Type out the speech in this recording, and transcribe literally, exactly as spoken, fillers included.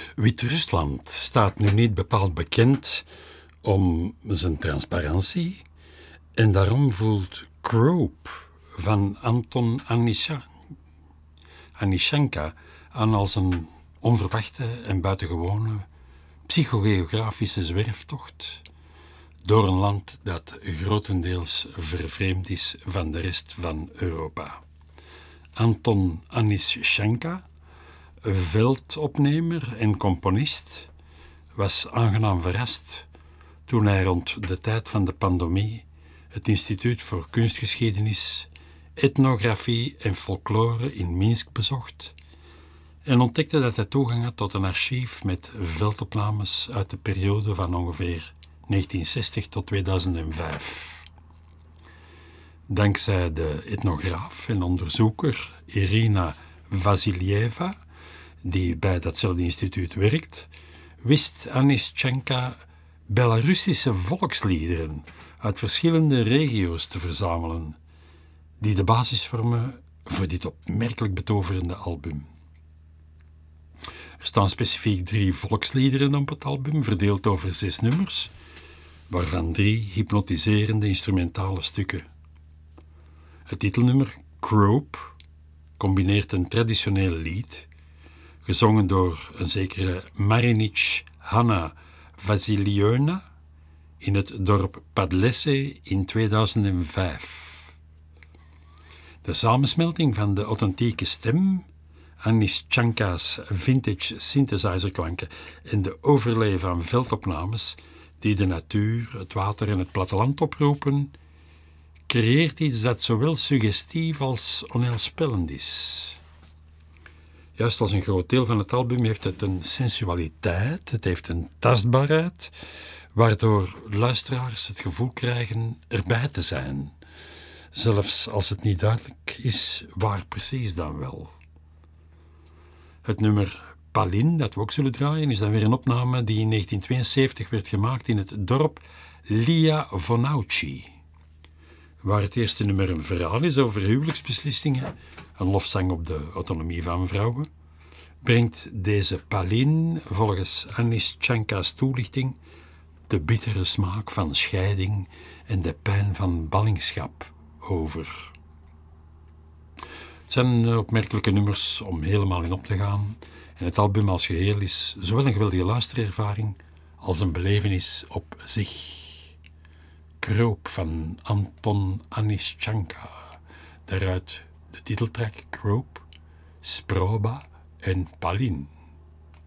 Wit-Rusland staat nu niet bepaald bekend om zijn transparantie en daarom voelt Crope van Anton Anisha- Anishenka aan als een onverwachte en buitengewone psychogeografische zwerftocht door een land dat grotendeels vervreemd is van de rest van Europa. Anton Anishenka, veldopnemer en componist, was aangenaam verrast toen hij rond de tijd van de pandemie het Instituut voor Kunstgeschiedenis, Ethnografie en Folklore in Minsk bezocht en ontdekte dat hij toegang had tot een archief met veldopnames uit de periode van ongeveer negentienzestig tot tweeduizend vijf. Dankzij de etnograaf en onderzoeker Irina Vassilieva, die bij datzelfde instituut werkt, wist Anishenka Belarussische volksliederen uit verschillende regio's te verzamelen, die de basis vormen voor dit opmerkelijk betoverende album. Er staan specifiek drie volksliederen op het album, verdeeld over zes nummers, waarvan drie hypnotiserende instrumentale stukken. Het titelnummer, Crope, combineert een traditioneel lied, gezongen door een zekere Marinich Hanna Vassilievna in het dorp Padlesse in tweeduizend vijf. De samensmelting van de authentieke stem, Anishenka's vintage synthesizerklanken en de overlay van veldopnames die de natuur, het water en het platteland oproepen, creëert iets dat zowel suggestief als onheilspellend is. Juist als een groot deel van het album heeft het een sensualiteit, het heeft een tastbaarheid, waardoor luisteraars het gevoel krijgen erbij te zijn, zelfs als het niet duidelijk is waar precies dan wel. Het nummer Palin, dat we ook zullen draaien, is dan weer een opname die in negentien tweeënzeventig werd gemaakt in het dorp Lia Vonauchi, waar het eerste nummer een verhaal is over huwelijksbeslissingen, een lofzang op de autonomie van vrouwen, brengt deze Palin volgens Anishenka's toelichting de bittere smaak van scheiding en de pijn van ballingschap over. Het zijn opmerkelijke nummers om helemaal in op te gaan en het album als geheel is zowel een geweldige luisterervaring als een belevenis op zich. Crope van Anton Anishenka. Daaruit de titeltrack Crope, Sproba en Palin.